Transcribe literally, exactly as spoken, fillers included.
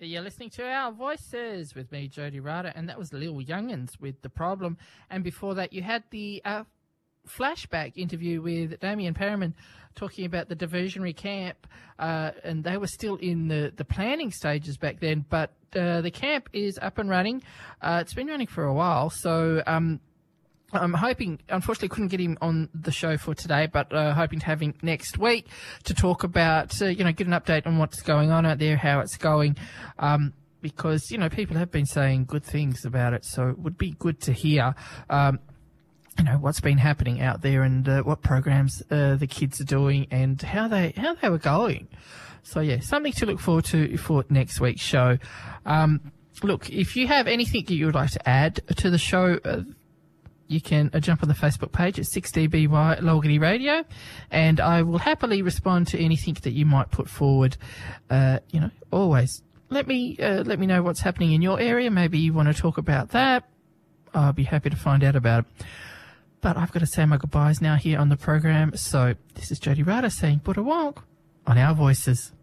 You're listening to Our Voices with me, Jody Rada, and that was Lil Youngins with The Problem. And before that, you had the uh, flashback interview with Damien Perriman talking about the diversionary camp, uh, and they were still in the, the planning stages back then, but uh, the camp is up and running. Uh, it's been running for a while, so... Um, I'm hoping, unfortunately couldn't get him on the show for today, but uh, hoping to have him next week to talk about, uh, you know, get an update on what's going on out there, how it's going, um, because, you know, people have been saying good things about it, so it would be good to hear, um, you know, what's been happening out there and uh, what programs uh, the kids are doing and how they how they were going. So, yeah, something to look forward to for next week's show. Um, look, if you have anything that you would like to add to the show, uh, you can uh, jump on the Facebook page at six D B Y Lolgany Radio, and I will happily respond to anything that you might put forward. Uh, you know, always let me uh, let me know what's happening in your area. Maybe you want to talk about that. I'll be happy to find out about it. But I've got to say my goodbyes now here on the program. So this is Jody Rada saying Buddha Wonk on Our Voices.